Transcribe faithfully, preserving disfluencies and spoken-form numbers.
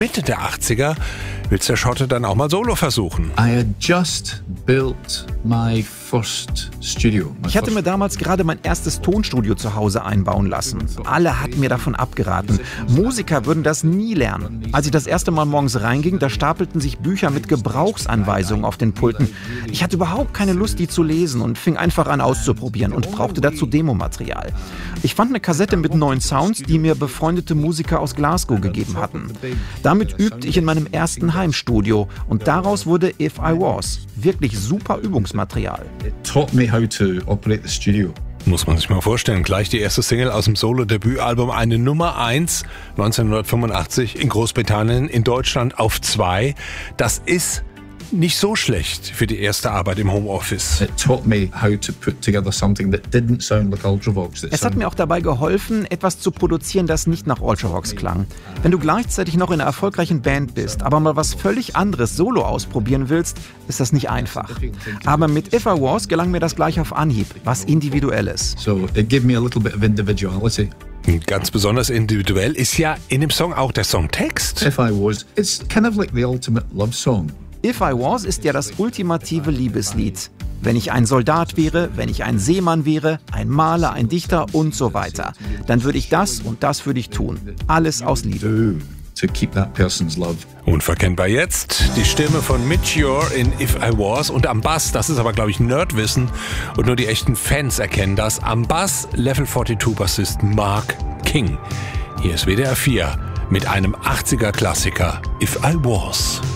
Mitte der achtziger will's der Schotte dann auch mal solo versuchen. I had just built my first studio. My Ich hatte mir damals gerade mein erstes Tonstudio zu Hause einbauen lassen. Alle hatten mir davon abgeraten. Musiker würden das nie lernen. Als ich das erste Mal morgens reinging, da stapelten sich Bücher mit Gebrauchsanweisungen auf den Pulten. Ich hatte überhaupt keine Lust, die zu lesen und fing einfach an auszuprobieren und brauchte dazu Demomaterial. Ich fand eine Kassette mit neuen Sounds, die mir befreundete Musiker aus Glasgow gegeben hatten. Damit übte ich in meinem ersten Heimstudio und daraus wurde If I Was. Wirklich super Übungsmaterial. It taught me how to operate the studio. Muss man sich mal vorstellen, gleich die erste Single aus dem Solo-Debütalbum, eine Nummer eins neunzehnhundertfünfundachtzig in Großbritannien, in Deutschland auf zwei. Das ist nicht so schlecht für die erste Arbeit im Homeoffice. It taught me how to put together something that didn't sound like Ultravox. Es hat mir auch dabei geholfen, etwas zu produzieren, das nicht nach Ultravox klang. Wenn du gleichzeitig noch in einer erfolgreichen Band bist, aber mal was völlig anderes solo ausprobieren willst, ist das nicht einfach. Aber mit If I Was gelang mir das gleich auf Anhieb, was Individuelles. So it gave me a little bit of individuality. Ganz besonders individuell ist ja in dem Song auch der Songtext. If I Was, it's kind of like the ultimate love song. If I Was ist ja das ultimative Liebeslied. Wenn ich ein Soldat wäre, wenn ich ein Seemann wäre, ein Maler, ein Dichter und so weiter, dann würde ich das und das für dich tun. Alles aus Liebe. To keep that person's love. Unverkennbar jetzt die Stimme von Midge Ure in If I Was und am Bass, das ist aber glaube ich Nerdwissen und nur die echten Fans erkennen das, am Bass Level zweiundvierzig Bassist Mark King. Hier ist W D R vier mit einem achtziger Klassiker If I Was.